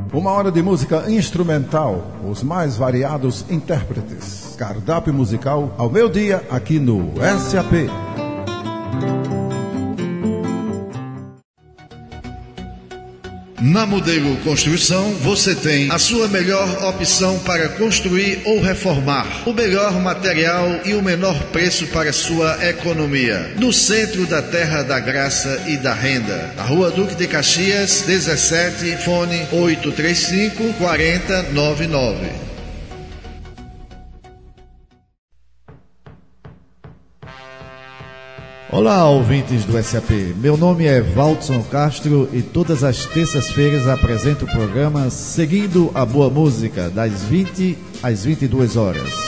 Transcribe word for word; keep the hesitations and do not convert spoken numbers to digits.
Uma hora de música instrumental, os mais variados intérpretes. Cardápio musical ao meio-dia aqui no S A P. Na Modelo Construção, você tem a sua melhor opção para construir ou reformar. O melhor material e o menor preço para sua economia. No centro da Terra da Graça e da Renda. A Rua Duque de Caxias, dezessete, fone oito três cinco, quatro zero nove nove. Olá, ouvintes do S A P. Meu nome é Valdson Castro e todas as terças-feiras apresento o programa Seguindo a Boa Música, das vinte às vinte e duas horas.